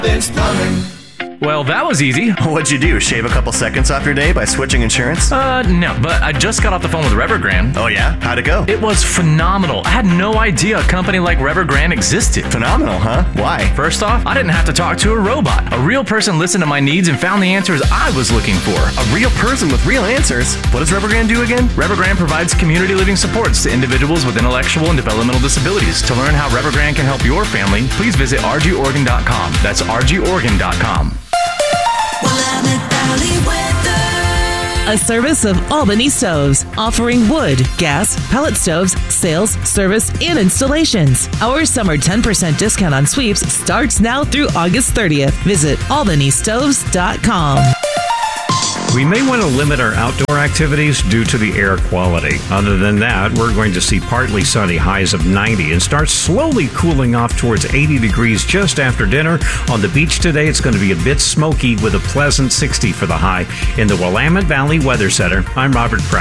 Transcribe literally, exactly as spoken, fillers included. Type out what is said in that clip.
Vince Plumbing. Well, that was easy. What'd you do? Shave a couple seconds off your day by switching insurance? Uh, no, but I just got off the phone with Revergrande. Oh yeah? How'd it go? It was phenomenal. I had no idea a company like Revergrande existed. Phenomenal, huh? Why? First off, I didn't have to talk to a robot. A real person listened to my needs and found the answers I was looking for. A real person with real answers? What does Revergrande do again? Revergrande provides community living supports to individuals with intellectual and developmental disabilities. To learn how Revergrande can help your family, please visit r g oregon dot com. That's r g oregon dot com. A service of Albany Stoves, offering wood, gas, pellet stoves, sales, service, and installations. Our summer ten percent discount on sweeps starts now through August thirtieth. Visit albany stoves dot com. We may want to limit our outdoor activities due to the air quality. Other than that, we're going to see partly sunny highs of ninety and start slowly cooling off towards eighty degrees just after dinner. On the beach today, it's going to be a bit smoky with a pleasant sixty for the high. In the Willamette Valley Weather Center, I'm Robert Pratt.